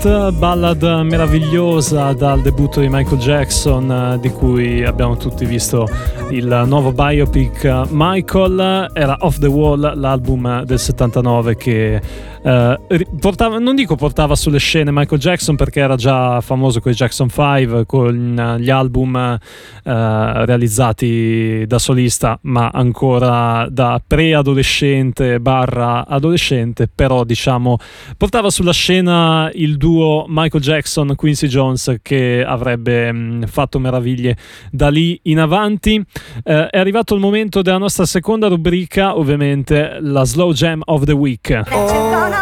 ballad meravigliosa dal debutto di Michael Jackson, di cui abbiamo tutti visto il nuovo biopic Michael. Era Off the Wall, l'album del 79 che portava, non dico portava sulle scene Michael Jackson, perché era già famoso con i Jackson 5, con gli album realizzati da solista, ma ancora da preadolescente barra adolescente. Però diciamo portava sulla scena il duo Michael Jackson-Quincy Jones, che avrebbe fatto meraviglie da lì in avanti. È arrivato il momento della nostra seconda rubrica, ovviamente la Slow Jam of the Week.